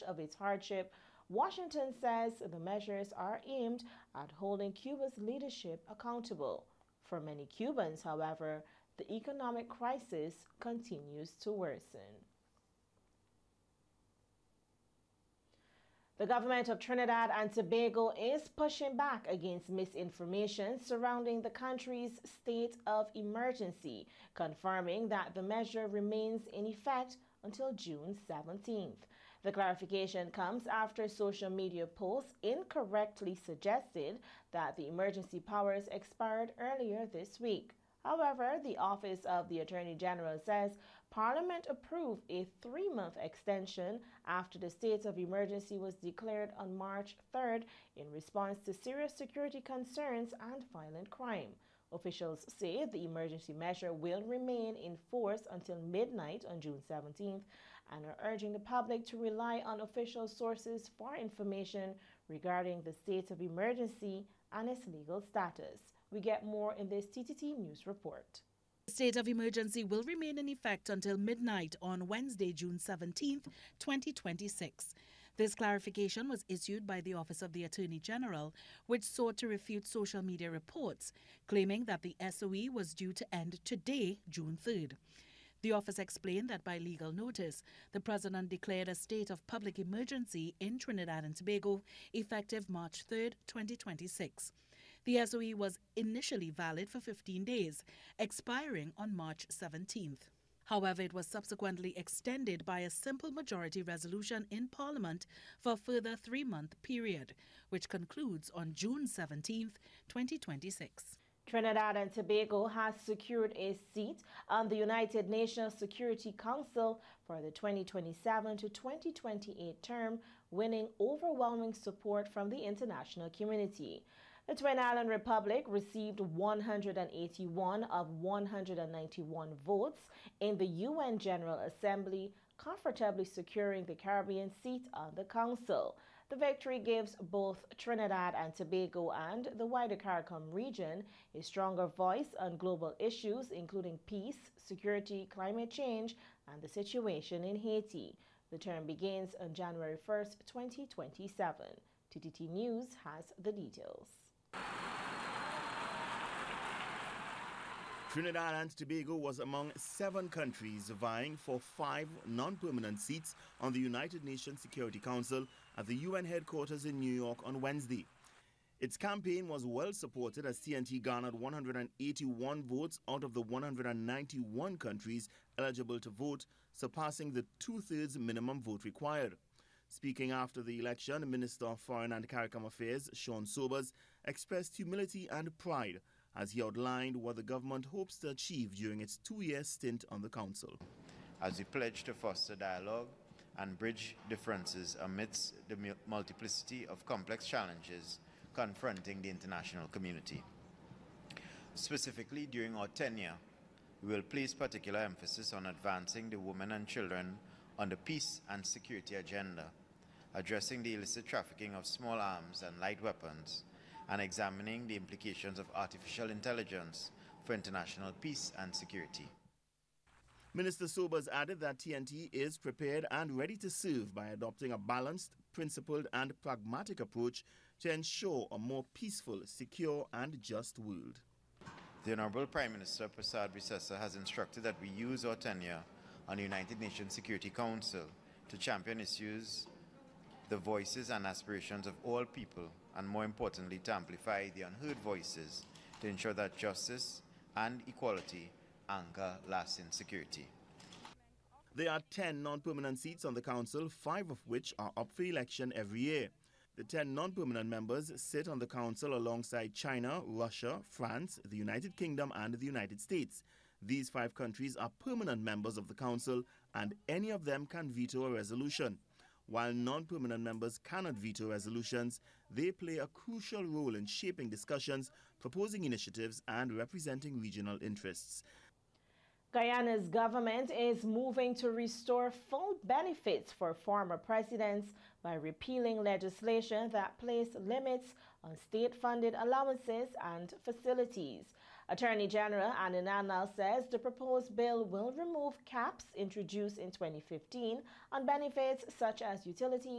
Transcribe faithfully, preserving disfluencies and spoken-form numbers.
of its hardship, Washington says the measures are aimed at holding Cuba's leadership accountable. For many Cubans, however, the economic crisis continues to worsen. The government of Trinidad and Tobago is pushing back against misinformation surrounding the country's state of emergency, confirming that the measure remains in effect until June seventeenth. The clarification comes after social media posts incorrectly suggested that the emergency powers expired earlier this week. However, the Office of the Attorney General says Parliament approved a three-month extension after the state of emergency was declared on March third in response to serious security concerns and violent crime. Officials say the emergency measure will remain in force until midnight on June seventeenth and are urging the public to rely on official sources for information regarding the state of emergency and its legal status. We get more in this T T T News report. The state of emergency will remain in effect until midnight on Wednesday, June seventeenth, twenty twenty-six. This clarification was issued by the Office of the Attorney General, which sought to refute social media reports, claiming that the S O E was due to end today, June third. The office explained that by legal notice, the President declared a state of public emergency in Trinidad and Tobago effective March third, twenty twenty-six. The S O E was initially valid for fifteen days, expiring on March seventeenth. However, it was subsequently extended by a simple majority resolution in Parliament for a further three-month period, which concludes on June seventeenth, twenty twenty-six. Trinidad and Tobago has secured a seat on the United Nations Security Council for the twenty twenty-seven to twenty twenty-eight term, winning overwhelming support from the international community. The Twin Island Republic received one hundred eighty-one of one hundred ninety-one votes in the U N General Assembly, comfortably securing the Caribbean seat on the Council. The victory gives both Trinidad and Tobago and the wider CARICOM region a stronger voice on global issues, including peace, security, climate change, and the situation in Haiti. The term begins on January first, twenty twenty-seven. T T T News has the details. Trinidad and Tobago was among seven countries vying for five non-permanent seats on the United Nations Security Council at the U N headquarters in New York on Wednesday. Its campaign was well supported as T N T garnered one hundred eighty-one votes out of the one hundred ninety-one countries eligible to vote, surpassing the two-thirds minimum vote required. Speaking after the election, Minister of Foreign and CARICOM Affairs, Sean Sobers, expressed humility and pride as he outlined what the government hopes to achieve during its two-year stint on the Council. As we pledge to foster dialogue and bridge differences amidst the multiplicity of complex challenges confronting the international community. Specifically, during our tenure, we will place particular emphasis on advancing the women and children on the peace and security agenda, addressing the illicit trafficking of small arms and light weapons, and examining the implications of artificial intelligence for international peace and security. Minister Sobers added that T N T is prepared and ready to serve by adopting a balanced, principled, and pragmatic approach to ensure a more peaceful, secure, and just world. The Honorable Prime Minister Prasad Visesa has instructed that we use our tenure on the United Nations Security Council to champion issues, the voices and aspirations of all people, and more importantly, to amplify the unheard voices to ensure that justice and equality anchor lasting security. There are ten non-permanent seats on the Council, five of which are up for election every year. The ten non-permanent members sit on the Council alongside China, Russia, France, the United Kingdom, and the United States. These five countries are permanent members of the Council, and any of them can veto a resolution. While non-permanent members cannot veto resolutions, they play a crucial role in shaping discussions, proposing initiatives, and representing regional interests. Guyana's government is moving to restore full benefits for former presidents by repealing legislation that placed limits on state-funded allowances and facilities. Attorney General Anne Nanal says the proposed bill will remove caps introduced in twenty fifteen on benefits such as utilities,